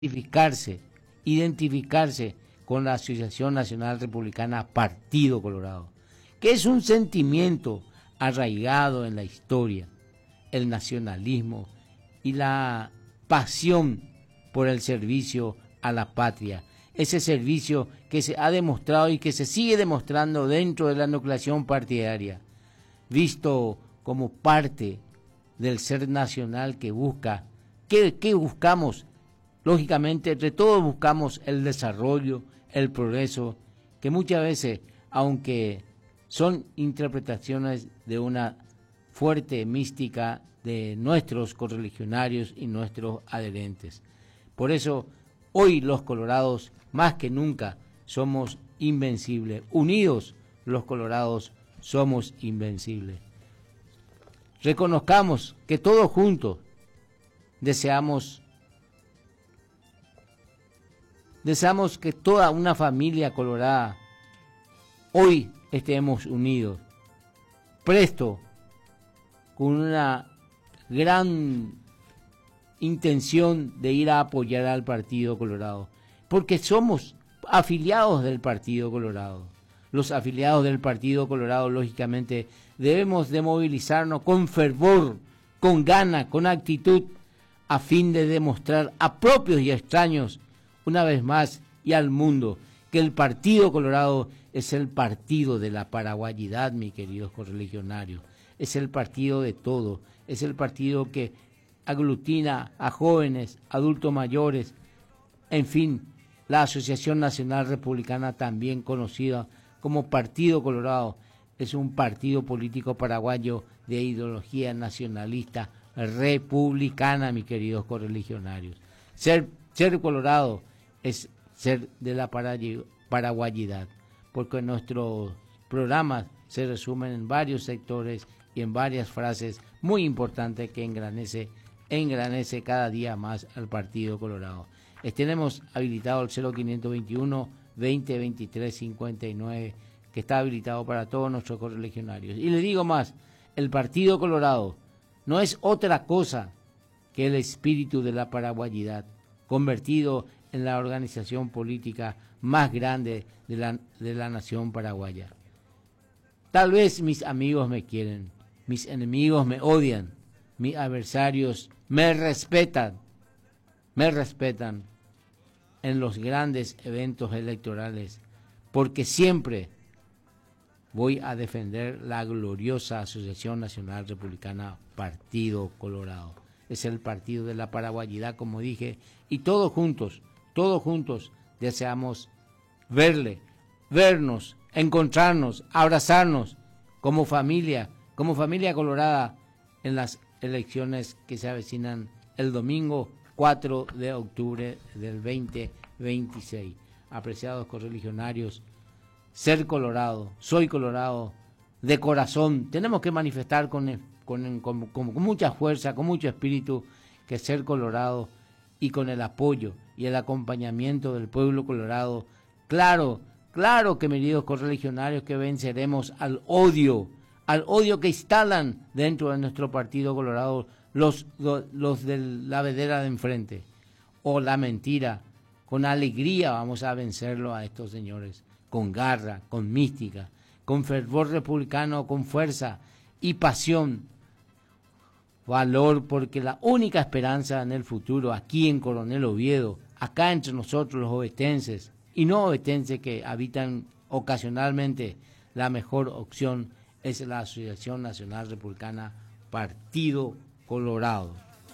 identificarse con la Asociación Nacional Republicana Partido Colorado, que es un sentimiento arraigado en la historia, el nacionalismo y la pasión por el servicio a la patria, ese servicio que se ha demostrado y que se sigue demostrando dentro de la nucleación partidaria, visto como parte del ser nacional que busca. ¿Qué buscamos? Lógicamente, entre todos buscamos el desarrollo, el progreso, que muchas veces, aunque son interpretaciones de una fuerte mística de nuestros correligionarios y nuestros adherentes. Por eso, hoy los colorados, más que nunca, somos invencibles. Unidos, los colorados somos invencibles. Reconozcamos que todos juntos deseamos que toda una familia colorada hoy estemos unidos, presto, con una gran intención de ir a apoyar al Partido Colorado, porque somos afiliados del Partido Colorado. Los afiliados del Partido Colorado, lógicamente, debemos de movilizarnos con fervor, con gana, con actitud, a fin de demostrar a propios y extraños, una vez más, y al mundo, que el Partido Colorado es el partido de la paraguayidad, mis queridos correligionarios. Es el partido de todo, es el partido que aglutina a jóvenes, adultos mayores, en fin, la Asociación Nacional Republicana, también conocida como Partido Colorado, es un partido político paraguayo de ideología nacionalista republicana, mis queridos correligionarios. Ser colorado es ser de la paraguayidad, porque nuestros programas se resumen en varios sectores y en varias frases muy importantes que engrandece cada día más al Partido Colorado. Tenemos habilitado el 0521 20 23 59, que está habilitado para todos nuestros correligionarios. Y le digo más, el Partido Colorado no es otra cosa que el espíritu de la paraguayidad, convertido en la organización política más grande de la nación paraguaya. Tal vez mis amigos me quieren, mis enemigos me odian, mis adversarios me respetan en los grandes eventos electorales, porque siempre voy a defender la gloriosa Asociación Nacional Republicana Partido Colorado. Es el partido de la paraguayidad, como dije, y todos juntos deseamos vernos, encontrarnos, abrazarnos como familia colorada en las elecciones que se avecinan el domingo 4 de octubre del 2026. Apreciados correligionarios, ser colorado, soy colorado de corazón. Tenemos que manifestar con mucha fuerza, con mucho espíritu, que ser colorado, y con el apoyo y el acompañamiento del pueblo colorado, claro que, queridos correligionarios, que venceremos al odio que instalan dentro de nuestro Partido Colorado los de la vedera de enfrente, o la mentira. Con alegría vamos a vencerlo a estos señores, con garra, con mística, con fervor republicano, con fuerza y pasión, valor, porque la única esperanza en el futuro, aquí en Coronel Oviedo, acá entre nosotros los ovetenses, y no ovetenses que habitan ocasionalmente, la mejor opción es la Asociación Nacional Republicana Partido Colorado.